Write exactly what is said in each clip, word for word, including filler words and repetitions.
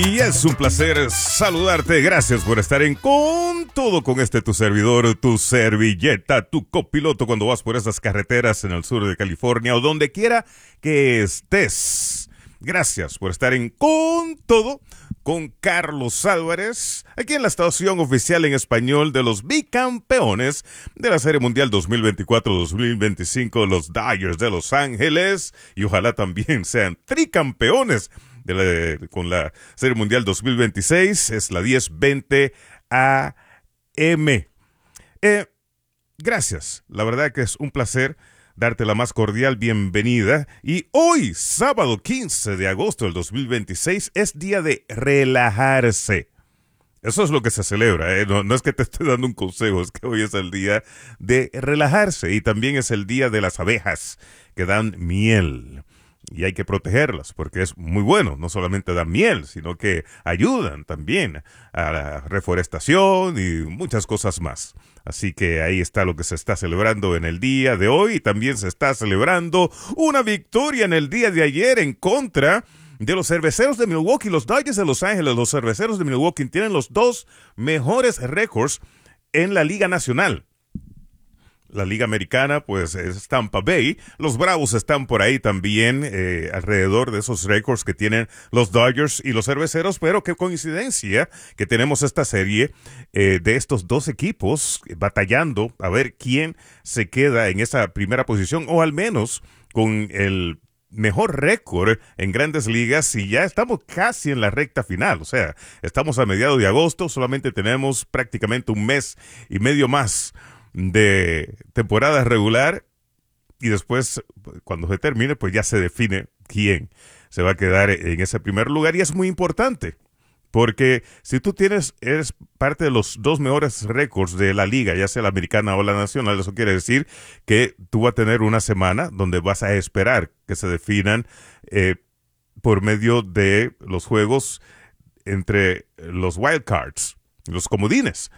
Y es un placer saludarte. Gracias por estar en Con Todo con este tu servidor, tu servilleta, tu copiloto cuando vas por esas carreteras en el sur de California o donde quiera que estés. Gracias por estar en Con Todo con Carlos Álvarez, aquí en la estación oficial en español de los bicampeones de la Serie Mundial dos mil veinticuatro dos mil veinticinco, los Dodgers de Los Ángeles, y ojalá también sean tricampeones de la, con la Serie Mundial dos mil veintiséis. Es la diez veinte A M. Eh, gracias, la verdad que es un placer darte la más cordial bienvenida. Y hoy, sábado quince de agosto del dos mil veintiséis, es día de relajarse. Eso es lo que se celebra, ¿eh? No, no es que te estoy dando un consejo, es que hoy es el día de relajarse. Y también es el día de las abejas que dan miel. Y hay que protegerlas porque es muy bueno. No solamente dan miel, sino que ayudan también a la reforestación y muchas cosas más. Así que ahí está lo que se está celebrando en el día de hoy. Y también se está celebrando una victoria en el día de ayer en contra de los Cerveceros de Milwaukee. Los Dodgers de Los Ángeles, los Cerveceros de Milwaukee tienen los dos mejores récords en la Liga Nacional. La Liga Americana, pues, es Tampa Bay. Los Bravos están por ahí también, eh, alrededor de esos récords que tienen los Dodgers y los Cerveceros. Pero qué coincidencia que tenemos esta serie eh, de estos dos equipos batallando a ver quién se queda en esa primera posición, o al menos con el mejor récord en Grandes Ligas, y ya estamos casi en la recta final. O sea, estamos a mediados de agosto, solamente tenemos prácticamente un mes y medio más de temporada regular, y después, cuando se termine, pues ya se define quién se va a quedar en ese primer lugar. Y es muy importante porque si tú tienes, eres parte de los dos mejores récords de la liga, ya sea la americana o la nacional, eso quiere decir que tú vas a tener una semana donde vas a esperar que se definan eh, por medio de los juegos entre los wild cards, los comodines.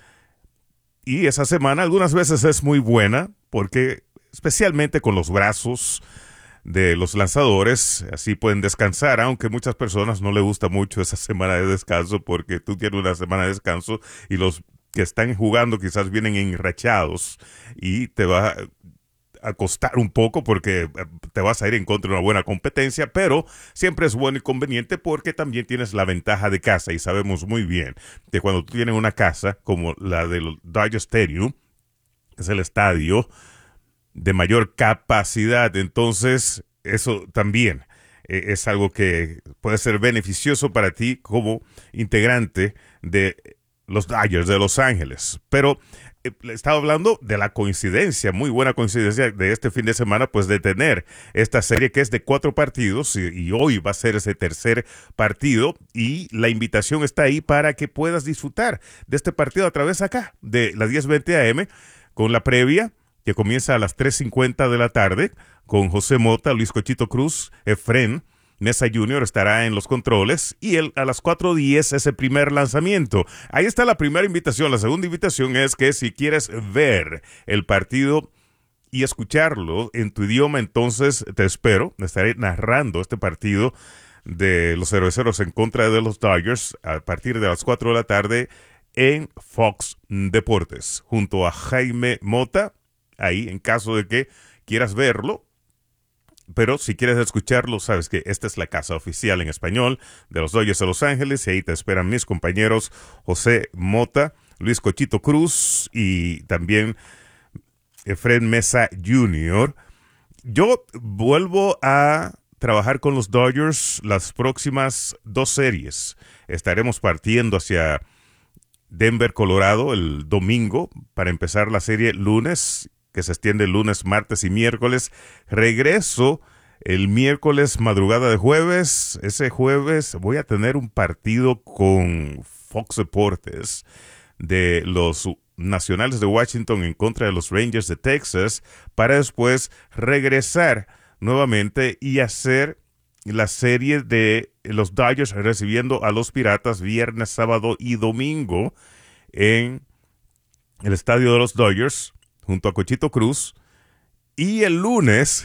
Y esa semana algunas veces es muy buena porque, especialmente con los brazos de los lanzadores, así pueden descansar, aunque muchas personas no les gusta mucho esa semana de descanso porque tú tienes una semana de descanso y los que están jugando quizás vienen enrachados y te va a a costar un poco porque te vas a ir en contra de una buena competencia, pero siempre es bueno y conveniente porque también tienes la ventaja de casa, y sabemos muy bien que cuando tú tienes una casa como la del Dodger Stadium, que es el estadio de mayor capacidad, entonces eso también eh, es algo que puede ser beneficioso para ti como integrante de los Dodgers de Los Ángeles. Pero eh, estaba hablando de la coincidencia, muy buena coincidencia de este fin de semana, pues de tener esta serie que es de cuatro partidos, y, y hoy va a ser ese tercer partido, y la invitación está ahí para que puedas disfrutar de este partido a través acá de la diez veinte A M, con la previa que comienza a las tres cincuenta de la tarde con José Mota, Luis Cochito Cruz, Efren Mesa junior estará en los controles, y él a las cuatro diez es el primer lanzamiento. Ahí está la primera invitación. La segunda invitación es que si quieres ver el partido y escucharlo en tu idioma, entonces te espero. Estaré narrando este partido de los Cerveceros en contra de los Dodgers a partir de las cuatro de la tarde en Fox Deportes, junto a Jaime Mota, ahí en caso de que quieras verlo. Pero si quieres escucharlo, sabes que esta es la casa oficial en español de los Dodgers de Los Ángeles, y ahí te esperan mis compañeros José Mota, Luis Cochito Cruz y también Efren Mesa junior Yo vuelvo a trabajar con los Dodgers las próximas dos series. Estaremos partiendo hacia Denver, Colorado, el domingo para empezar la serie lunes, que se extiende lunes, martes y miércoles. Regreso el miércoles madrugada de jueves. Ese jueves voy a tener un partido con Fox Deportes de los Nacionales de Washington en contra de los Rangers de Texas, para después regresar nuevamente y hacer la serie de los Dodgers recibiendo a los Piratas viernes, sábado y domingo en el estadio de los Dodgers, junto a Cochito Cruz. Y el lunes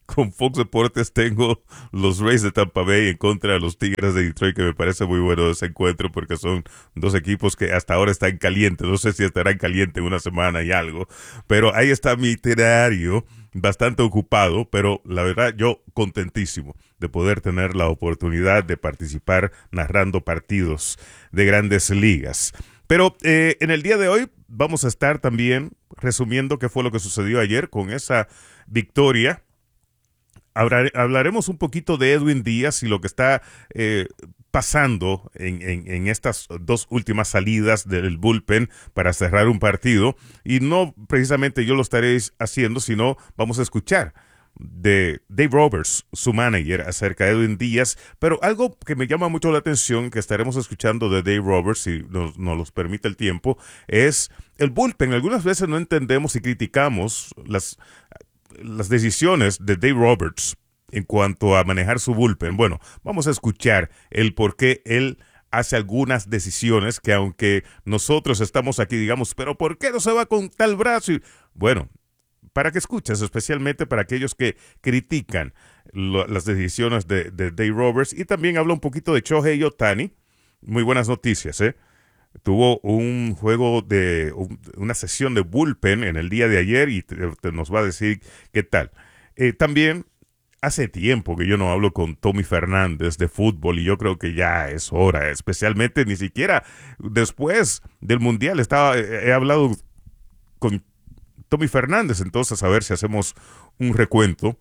con Fox Deportes tengo los Rays de Tampa Bay en contra de los Tigres de Detroit, que me parece muy bueno ese encuentro porque son dos equipos que hasta ahora están calientes. No sé si estarán calientes en una semana y algo, pero ahí está mi itinerario bastante ocupado, pero la verdad yo contentísimo de poder tener la oportunidad de participar narrando partidos de grandes ligas. Pero eh, en el día de hoy vamos a estar también resumiendo qué fue lo que sucedió ayer con esa victoria. Hablar, hablaremos un poquito de Edwin Díaz y lo que está eh, pasando en, en, en estas dos últimas salidas del bullpen para cerrar un partido. Y no precisamente yo lo estaré haciendo, sino vamos a escuchar de Dave Roberts, su manager, acerca de Edwin Díaz. Pero algo que me llama mucho la atención, que estaremos escuchando de Dave Roberts, si nos, nos los permite el tiempo, es el bullpen. Algunas veces no entendemos y criticamos las, las decisiones de Dave Roberts en cuanto a manejar su bullpen. Bueno, vamos a escuchar el por qué él hace algunas decisiones que, aunque nosotros estamos aquí, digamos, pero ¿por qué no se va con tal brazo? Y, bueno, para que escuches, especialmente para aquellos que critican lo, las decisiones de, de Dave Roberts. Y también habla un poquito de Shohei Ohtani. Muy buenas noticias, ¿eh? Tuvo un juego de un, una sesión de bullpen en el día de ayer y te, te nos va a decir qué tal. Eh, también hace tiempo que yo no hablo con Tommy Fernández de fútbol y yo creo que ya es hora, especialmente ni siquiera después del Mundial. Estaba, he, he hablado con Tommy Fernández, entonces a ver si hacemos un recuento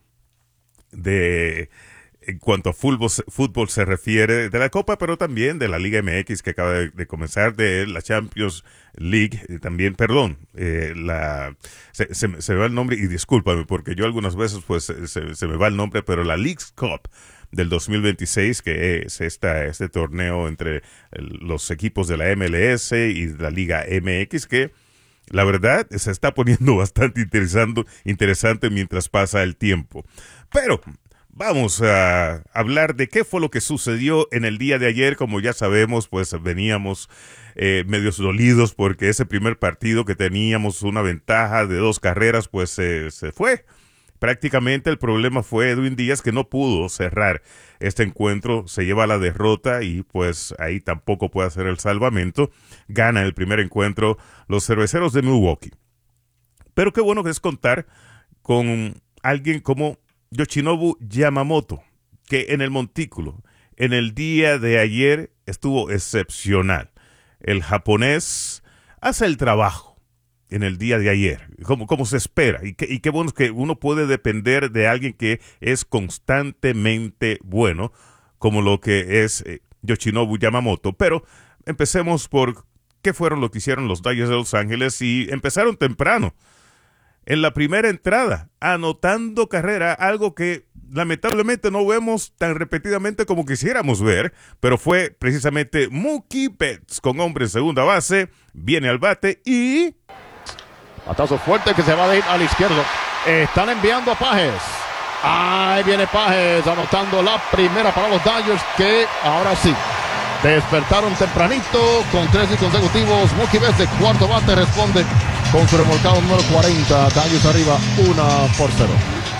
de en cuanto a fútbol, fútbol se refiere de la Copa, pero también de la Liga M X que acaba de, de comenzar, de la Champions League, eh, también, perdón, eh, la se, se, se me va el nombre y discúlpame porque yo algunas veces pues se, se me va el nombre, pero la Leagues Cup del dos mil veintiséis, que es esta, este torneo entre el, los equipos de la M L S y de la Liga M X, que la verdad se está poniendo bastante interesante, interesante mientras pasa el tiempo. Pero vamos a hablar de qué fue lo que sucedió en el día de ayer. Como ya sabemos, pues veníamos eh, medios dolidos porque ese primer partido que teníamos una ventaja de dos carreras, pues eh, se fue. Prácticamente el problema fue Edwin Díaz, que no pudo cerrar este encuentro, se lleva la derrota y pues ahí tampoco puede hacer el salvamento. Gana el primer encuentro los Cerveceros de Milwaukee. Pero qué bueno que es contar con alguien como Yoshinobu Yamamoto, que en el montículo, en el día de ayer, estuvo excepcional. El japonés hace el trabajo en el día de ayer, como, como se espera, y, que, y qué bueno que uno puede depender de alguien que es constantemente bueno, como lo que es eh, Yoshinobu Yamamoto. Pero empecemos por qué fueron lo que hicieron los Dodgers de Los Ángeles, y empezaron temprano. En la primera entrada, anotando carrera, algo que lamentablemente no vemos tan repetidamente como quisiéramos ver, pero fue precisamente Mookie Betts con hombre en segunda base, viene al bate y... Batazo fuerte que se va de ir al izquierdo. Están enviando a Pages. Ahí viene Pages anotando la primera para los Dodgers, que ahora sí despertaron tempranito con tres y consecutivos. Mookie Betts de cuarto bate responde con su remolcado número cuarenta. Dodgers arriba uno por cero.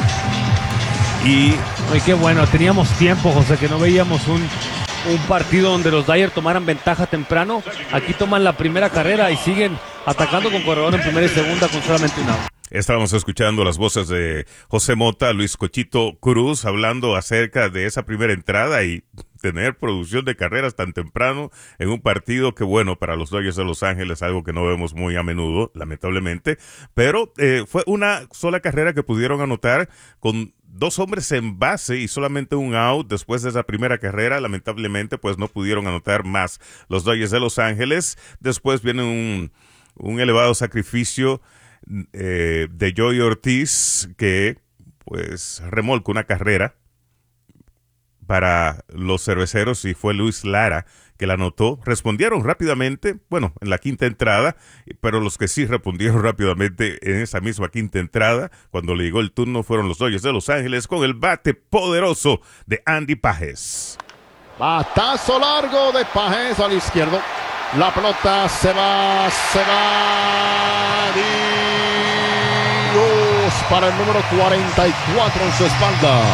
Y Ay, qué bueno, teníamos tiempo, José, que no veíamos un, un partido donde los Dodgers tomaran ventaja temprano. Aquí toman la primera carrera y siguen atacando con corredor en primera y segunda con solamente un out. Estábamos escuchando las voces de José Mota, Luis Cochito Cruz, hablando acerca de esa primera entrada y tener producción de carreras tan temprano en un partido que, bueno, para los Dodgers de Los Ángeles, algo que no vemos muy a menudo, lamentablemente, pero eh, fue una sola carrera que pudieron anotar con dos hombres en base y solamente un out después de esa primera carrera. Lamentablemente, pues no pudieron anotar más los Dodgers de Los Ángeles. Después viene un, un elevado sacrificio eh, de Joey Ortiz, que pues remolca una carrera para los Cerveceros, y fue Luis Lara que la anotó. Respondieron rápidamente, bueno, en la quinta entrada, pero los que sí respondieron rápidamente en esa misma quinta entrada, cuando le llegó el turno, fueron los Dodgers de Los Ángeles con el bate poderoso de Andy Pages. Batazo largo de Pages al izquierdo. La pelota se va, se va. Dios para el número cuarenta y cuatro en su espalda.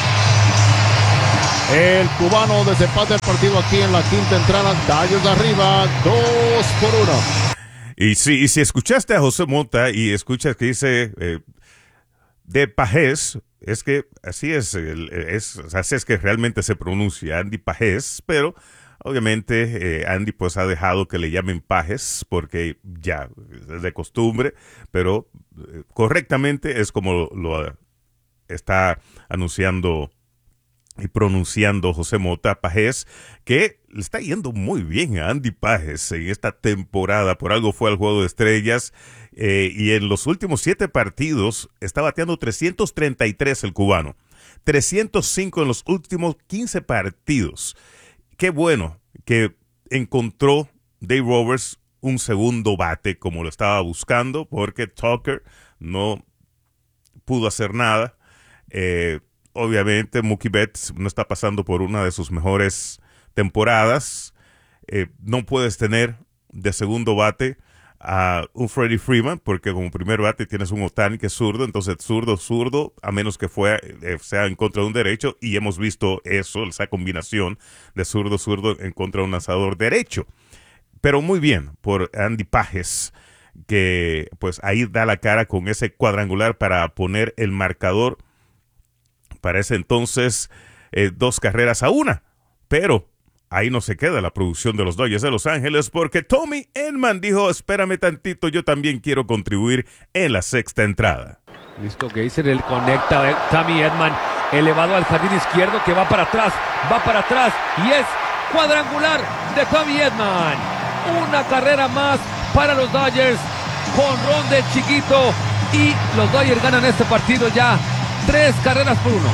El cubano desempata el partido aquí en la quinta entrada. Dodgers arriba, dos por uno. Y si, y si escuchaste a José Mota y escuchas que dice eh, de Pagés, es que así es, es, así es que realmente se pronuncia Andy Pagés, pero obviamente eh, Andy pues ha dejado que le llamen Pages porque ya es de costumbre, pero eh, correctamente es como lo, lo está anunciando y pronunciando José Mota Pagés, que le está yendo muy bien a Andy Pagés en esta temporada. Por algo fue al Juego de Estrellas eh, y en los últimos siete partidos está bateando trescientos treinta y tres el cubano, trescientos cinco en los últimos quince partidos. Qué bueno que encontró Dave Roberts un segundo bate como lo estaba buscando, porque Tucker no pudo hacer nada. Eh, obviamente Mookie Betts no está pasando por una de sus mejores temporadas. Eh, no puedes tener de segundo bate a un Freddie Freeman, porque como primer bate tienes un Ohtani que es zurdo, entonces zurdo, zurdo, a menos que fue, eh, sea en contra de un derecho, y hemos visto eso, esa combinación de zurdo, zurdo en contra de un lanzador derecho. Pero muy bien por Andy Pagés, que pues ahí da la cara con ese cuadrangular para poner el marcador para ese entonces eh, dos carreras a una. Pero ahí no se queda la producción de los Dodgers de Los Ángeles, porque Tommy Edman dijo, espérame tantito, yo también quiero contribuir en la sexta entrada. Listo, Geyser, el conecta, eh, Tommy Edman, elevado al jardín izquierdo, que va para atrás, va para atrás, y es cuadrangular de Tommy Edman. Una carrera más para los Dodgers, jonrón de Chiquito, y los Dodgers ganan este partido ya, tres carreras por uno.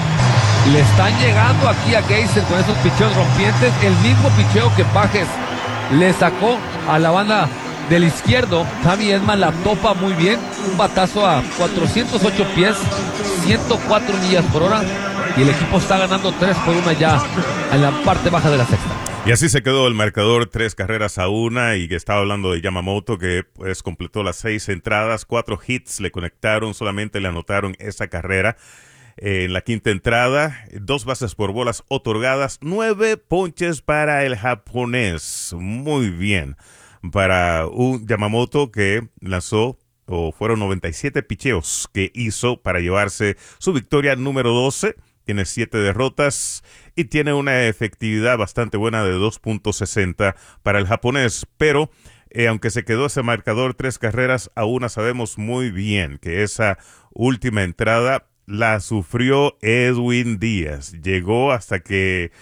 Le están llegando aquí a Geyser con esos picheos rompientes, el mismo picheo que Pagés le sacó a la banda del izquierdo. Tommy Edman la topa muy bien, un batazo a cuatrocientos ocho pies, ciento cuatro millas por hora, y el equipo está ganando tres por una ya en la parte baja de la sexta. Y así se quedó el marcador, tres carreras a una, y que estaba hablando de Yamamoto, que pues completó las seis entradas, cuatro hits le conectaron, solamente le anotaron esa carrera. Eh, en la quinta entrada, dos bases por bolas otorgadas, nueve ponches para el japonés. Muy bien para un Yamamoto que lanzó, o fueron noventa y siete picheos que hizo para llevarse su victoria número doce. Tiene siete derrotas y tiene una efectividad bastante buena de dos punto sesenta para el japonés. Pero eh, aunque se quedó ese marcador tres carreras a una, sabemos muy bien que esa última entrada la sufrió Edwin Díaz. Llegó hasta que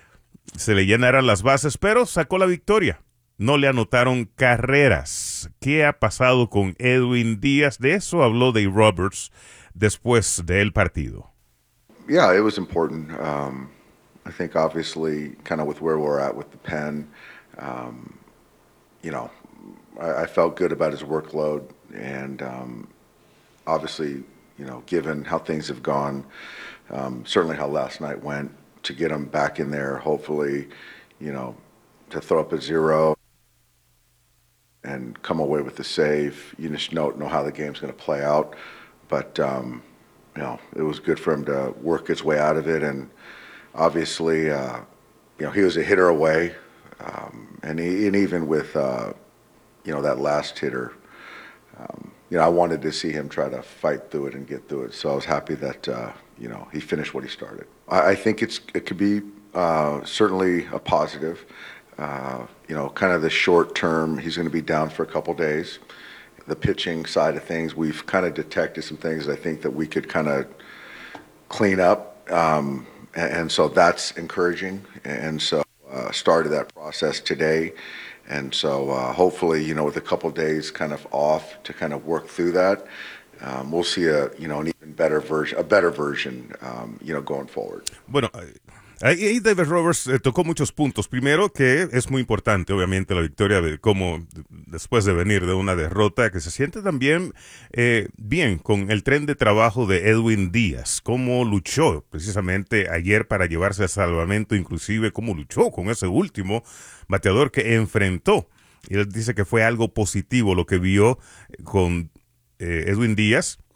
se le llenaran las bases, pero sacó la victoria. No le anotaron carreras. ¿Qué ha pasado con Edwin Díaz? De eso habló Dave Roberts después del partido. Yeah, it was important. Um, I think obviously kind of with where we're at with the pen, um, you know, I, I felt good about his workload, and um, obviously, you know, given how things have gone, um, certainly how last night went, to get him back in there, hopefully, you know, to throw up a zero and come away with the save. You just don't know how the game's going to play out, but um, you know, it was good for him to work his way out of it, and obviously, uh, you know, he was a hitter away, um, and, he, and even with, uh, you know, that last hitter, um, you know, I wanted to see him try to fight through it and get through it. So I was happy that, uh, you know, he finished what he started. I, I think it's it could be uh, certainly a positive. Uh, you know, kind of the short term, he's going to be down for a couple days. The pitching side of things, we've kind of detected some things I think that we could kind of clean up. Um, and, and so that's encouraging. And so uh, started that process today. And so uh, hopefully, you know, with a couple of days kind of off to kind of work through that, um, we'll see a, you know, an even better version, a better version, um, you know, going forward. Bueno, ahí David Roberts eh, tocó muchos puntos. Primero, que es muy importante, obviamente, la victoria, de cómo después de venir de una derrota, que se siente también eh, bien con el tren de trabajo de Edwin Díaz, cómo luchó precisamente ayer para llevarse al salvamento, inclusive cómo luchó con ese último bateador que enfrentó. Y él dice que fue algo positivo lo que vio con eh, Edwin Díaz.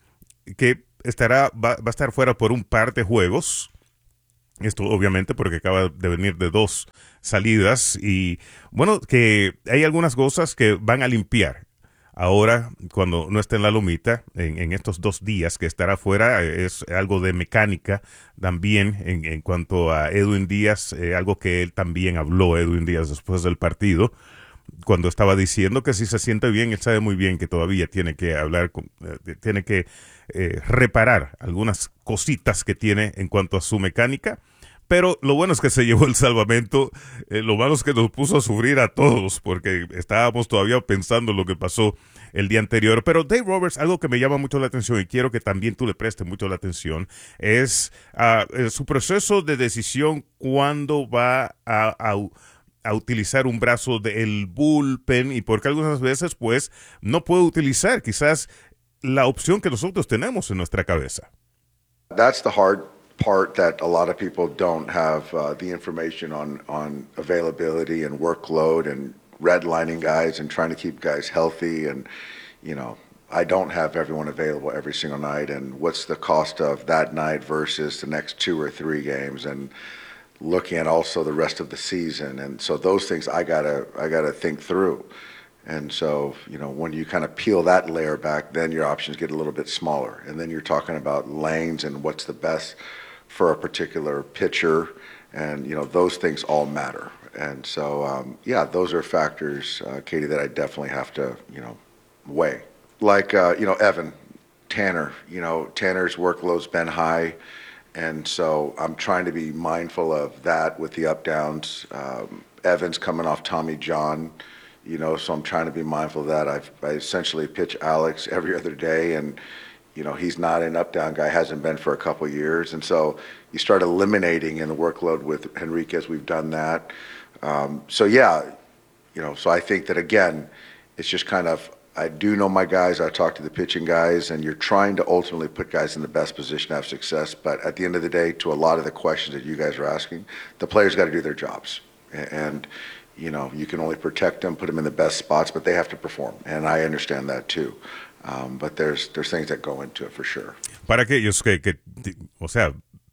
que estará va, va a estar fuera por un par de juegos. Esto obviamente porque acaba de venir de dos salidas y bueno, que hay algunas cosas que van a limpiar. Ahora, cuando no esté en la lomita, en, en estos dos días que estará fuera, es algo de mecánica también en, en cuanto a Edwin Díaz, eh, algo que él también habló, Edwin Díaz, después del partido, cuando estaba diciendo que si se siente bien, él sabe muy bien que todavía tiene que hablar, con, eh, tiene que eh, reparar algunas cositas que tiene en cuanto a su mecánica. Pero lo bueno es que se llevó el salvamento, eh, lo malo es que nos puso a sufrir a todos, porque estábamos todavía pensando en lo que pasó el día anterior. Pero Dave Roberts, algo que me llama mucho la atención y quiero que también tú le prestes mucho la atención, es uh, su proceso de decisión cuando va a, a, a utilizar un brazo del bullpen y porque algunas veces pues no puede utilizar quizás la opción que nosotros tenemos en nuestra cabeza. That's the hard part that a lot of people don't have uh, the information on, on availability and workload and redlining guys and trying to keep guys healthy. And, you know, I don't have everyone available every single night. And what's the cost of that night versus the next two or three games? And looking at also the rest of the season. And so those things I gotta, I gotta think through. And so, you know, when you kind of peel that layer back, then your options get a little bit smaller. And then you're talking about lanes and what's the best for a particular pitcher, and you know those things all matter. And so, um, yeah, those are factors, uh, Katie, that I definitely have to, you know, weigh. Like, uh, you know, Evan, Tanner. You know, Tanner's workload's been high, and so I'm trying to be mindful of that with the up downs. Um, Evan's coming off Tommy John, you know, so I'm trying to be mindful of that. I've, I essentially pitch Alex every other day, and you know, he's not an up-down guy, hasn't been for a couple of years. And so you start eliminating in the workload with Henriquez. We've done that. Um, so, yeah, you know, so I think that, again, it's just kind of, I do know my guys. I talk to the pitching guys, and you're trying to ultimately put guys in the best position to have success. But at the end of the day, to a lot of the questions that you guys are asking, the players got to do their jobs. And, you know, you can only protect them, put them in the best spots, but they have to perform. And I understand that too. Um, but there's there's things that go into it for sure. Para aquellos que, que, o sea,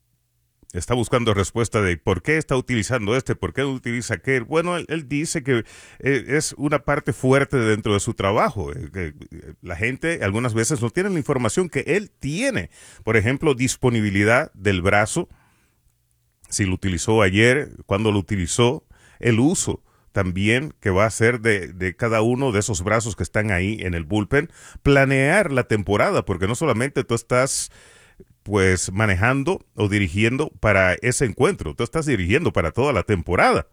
está buscando respuesta de por qué está utilizando este, por qué no utiliza aquel. Bueno, él, él dice que eh, es una parte fuerte dentro de su trabajo. Eh, que la gente algunas veces no tiene la información que él tiene. Por ejemplo, disponibilidad del brazo, si lo utilizó ayer, cuándo lo utilizó, el uso también que va a ser de, de cada uno de esos brazos que están ahí en el bullpen, planear la temporada, porque no solamente tú estás pues manejando o dirigiendo para ese encuentro, tú estás dirigiendo para toda la temporada.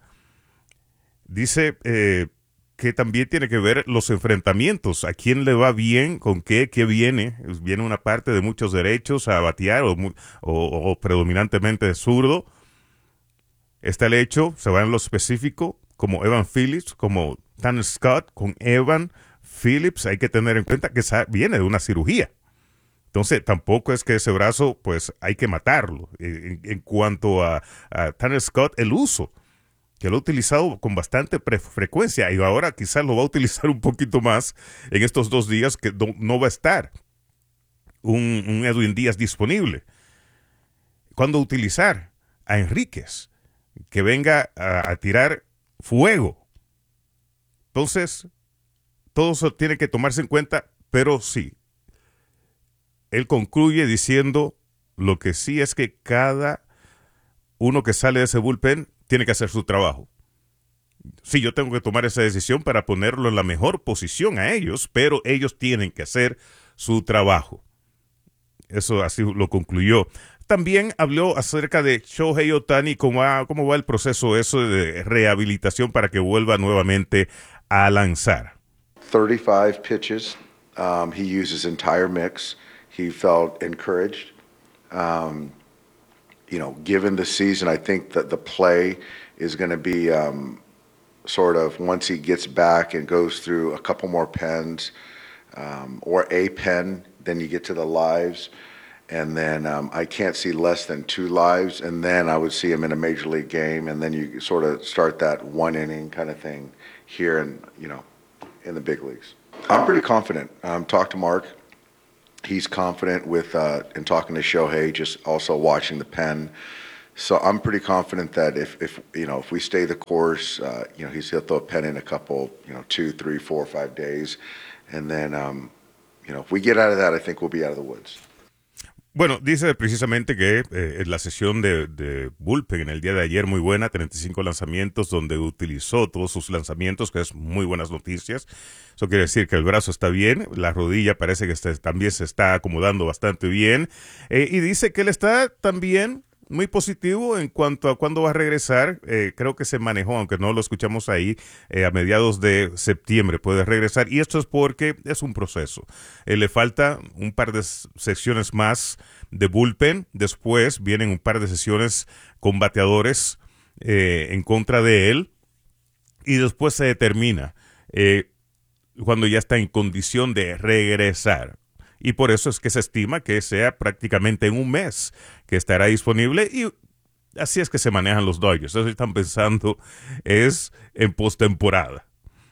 Dice eh, que también tiene que ver los enfrentamientos, a quién le va bien, con qué, qué viene, viene una parte de muchos derechos a batear o, o, o predominantemente zurdo. Está el hecho, se va en lo específico, como Evan Phillips, como Tanner Scott, con Evan Phillips, hay que tener en cuenta que viene de una cirugía. Entonces, tampoco es que ese brazo, pues, hay que matarlo. En, en cuanto a, a Tanner Scott, el uso, que lo ha utilizado con bastante frecuencia, y ahora quizás lo va a utilizar un poquito más en estos dos días que no, no va a estar un, un Edwin Díaz disponible. ¿Cuándo utilizar a Henríquez? Que venga a, a tirar fuego. Entonces, todo eso tiene que tomarse en cuenta, pero sí. Él concluye diciendo lo que sí es que cada uno que sale de ese bullpen tiene que hacer su trabajo. Sí, yo tengo que tomar esa decisión para ponerlo en la mejor posición a ellos, pero ellos tienen que hacer su trabajo. Eso así lo concluyó. También habló acerca de Shohei Ohtani, cómo va, cómo va el proceso eso de rehabilitación para que vuelva nuevamente a lanzar. thirty-five pitches. Um, he used his entire mix. He felt encouraged. Um, you know, given the season, I think that the play is going to be um, sort of once he gets back and goes through a couple more pens um, or a pen, then you get to the lives. And then um, I can't see less than two lives, and then I would see him in a major league game, and then you sort of start that one inning kind of thing here and, you know, in the big leagues. I'm pretty confident. Um, talked to Mark. he's confident with uh, in talking to Shohei, just also watching the pen. So I'm pretty confident that if, if you know if we stay the course, uh, you know he's he'll throw a pen in a couple, you know, two, three, four, five days, and then um, you know if we get out of that, I think we'll be out of the woods. Bueno, dice precisamente que eh, la sesión de, de bullpen en el día de ayer muy buena, treinta y cinco lanzamientos donde utilizó todos sus lanzamientos, que es muy buenas noticias. Eso quiere decir que el brazo está bien, la rodilla parece que está, también se está acomodando bastante bien. Eh, y dice que él está también muy positivo en cuanto a cuándo va a regresar. Eh, creo que se manejó, aunque no lo escuchamos ahí, eh, a mediados de septiembre puede regresar. Y esto es porque es un proceso. Eh, le falta un par de sesiones más de bullpen. Después vienen un par de sesiones con bateadores eh, en contra de él. Y después se determina eh, cuando ya está en condición de regresar. Y por eso es que se estima que sea prácticamente en un mes que estará disponible, y así es que se manejan los Dodgers. Eso están pensando es en postemporada.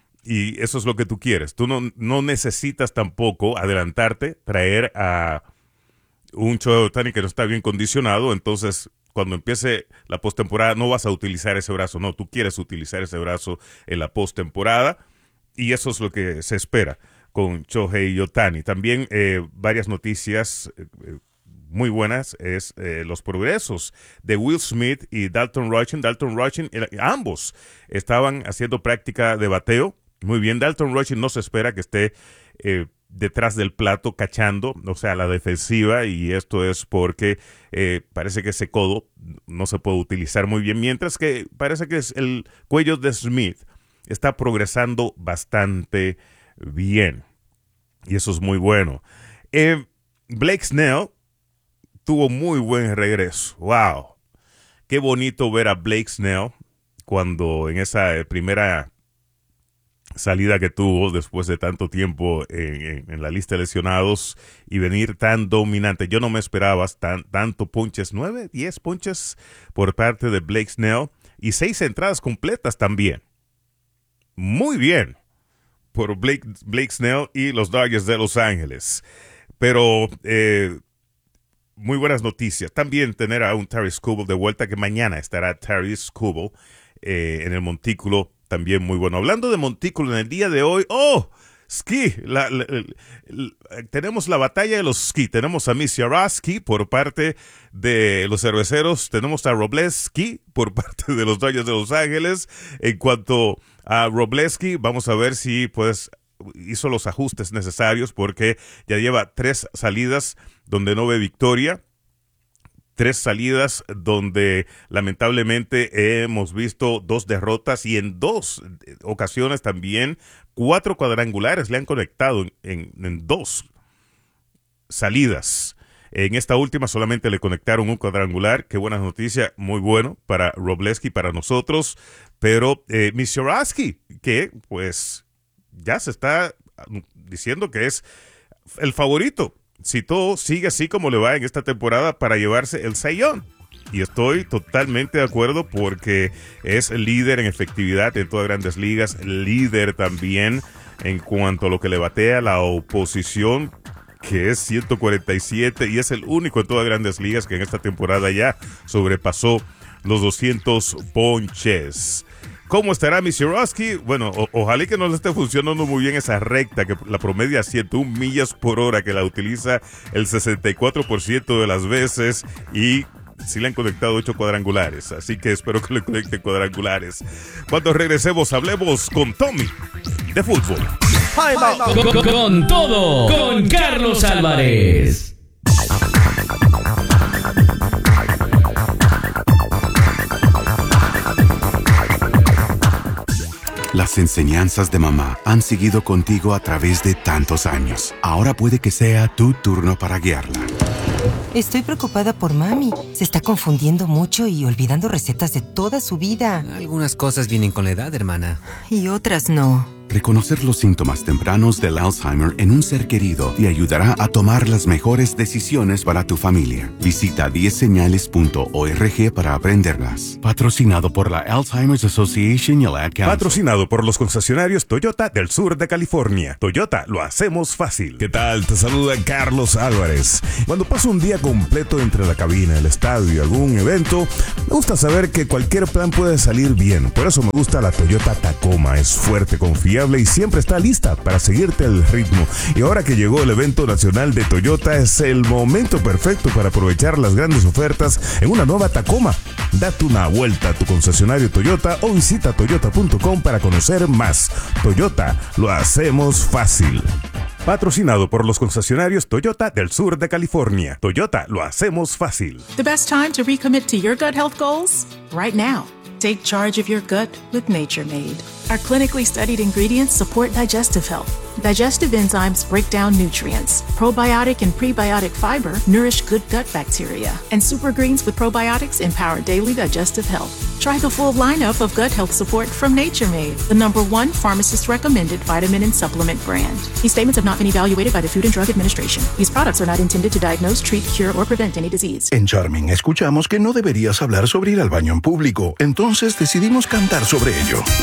Y eso es lo que tú quieres. Tú no, no necesitas tampoco adelantarte, traer a un Shohei Ohtani que no está bien condicionado. Entonces, cuando empiece la postemporada, no vas a utilizar ese brazo. No, tú quieres utilizar ese brazo en la postemporada. Y eso es lo que se espera con Shohei Ohtani. También eh, varias noticias eh, muy buenas es eh, los progresos de Will Smith y Dalton Rushing. Dalton Rushing, eh, ambos estaban haciendo práctica de bateo. Muy bien, Dalton Rushing no se espera que esté eh, detrás del plato cachando, o sea, la defensiva, y esto es porque eh, parece que ese codo no se puede utilizar muy bien, mientras que parece que es el cuello de Smith está progresando bastante bien, y eso es muy bueno. Eh, Blake Snell tuvo muy buen regreso. Wow, qué bonito ver a Blake Snell cuando en esa primera salida que tuvo después de tanto tiempo en, en, en la lista de lesionados y venir tan dominante. Yo no me esperaba tan, tanto ponches, nueve, diez ponches por parte de Blake Snell y seis entradas completas también. Muy bien por Blake, Blake Snell y los Dodgers de Los Ángeles. Pero eh, muy buenas noticias. También tener a un Tarik Skubal de vuelta, que mañana estará Tarik Skubal eh, en el montículo. También muy bueno. Hablando de montículo, en el día de hoy, ¡oh! Ski. La, la, la, la, tenemos la batalla de los ski. Tenemos a Misiorowski por parte de los cerveceros. Tenemos a Robleski por parte de los Dodgers de Los Ángeles. En cuanto a Robleski, vamos a ver si pues hizo los ajustes necesarios, porque ya lleva tres salidas donde no ve victoria. Tres salidas donde lamentablemente hemos visto dos derrotas, y en dos ocasiones también cuatro cuadrangulares le han conectado en, en, en dos salidas. En esta última solamente le conectaron un cuadrangular. Qué buena noticia, muy bueno para Robleski, para nosotros. Pero eh, Misiorowski, que pues ya se está diciendo que es el favorito, si todo sigue así como le va en esta temporada, para llevarse el Cy Young. Y estoy totalmente de acuerdo, porque es el líder en efectividad en todas Grandes Ligas, líder también en cuanto a lo que le batea la oposición, que es ciento cuarenta y siete, y es el único en todas Grandes Ligas que en esta temporada ya sobrepasó los doscientos ponches. ¿Cómo estará Misiorowski? Bueno, o, ojalá que no le esté funcionando muy bien esa recta, que la promedia ciento una millas por hora, que la utiliza el sesenta y cuatro por ciento de las veces, y sí le han conectado ocho cuadrangulares, así que espero que le conecten cuadrangulares. Cuando regresemos, hablemos con Tommy de fútbol. Con, con, con todo, con Carlos Álvarez. Las enseñanzas de mamá han seguido contigo a través de tantos años. Ahora puede que sea tu turno para guiarla. Estoy preocupada por mami. Se está confundiendo mucho y olvidando recetas de toda su vida. Algunas cosas vienen con la edad, hermana. Y otras no. Reconocer los síntomas tempranos del Alzheimer en un ser querido te ayudará a tomar las mejores decisiones para tu familia. Visita diez señales punto org para aprenderlas. Patrocinado por la Alzheimer's Association y la Ad Council. Patrocinado por los concesionarios Toyota del sur de California. Toyota, lo hacemos fácil. ¿Qué tal? Te saluda Carlos Álvarez. Cuando paso un día completo entre la cabina, el estadio y algún evento, me gusta saber que cualquier plan puede salir bien. Por eso me gusta la Toyota Tacoma. Es fuerte, confiable y siempre está lista para seguirte el ritmo. Y ahora que llegó el evento nacional de Toyota, es el momento perfecto para aprovechar las grandes ofertas en una nueva Tacoma. Date una vuelta a tu concesionario Toyota o visita toyota punto com para conocer más. Toyota, lo hacemos fácil. Patrocinado por los concesionarios Toyota del sur de California. Toyota, lo hacemos fácil. The best time to recommit to your gut health goals? Right now. Take charge of your gut with Nature Made. Our clinically studied ingredients support digestive health. Digestive enzymes break down nutrients. Probiotic and prebiotic fiber nourish good gut bacteria. And super greens with probiotics empower daily digestive health. Try the full lineup of gut health support from Nature Made, the number one pharmacist-recommended vitamin and supplement brand. These statements have not been evaluated by the Food and Drug Administration. These products are not intended to diagnose, treat, cure, or prevent any disease. En Charming escuchamos que no deberías hablar sobre ir al baño en público. Entonces decidimos cantar sobre ello.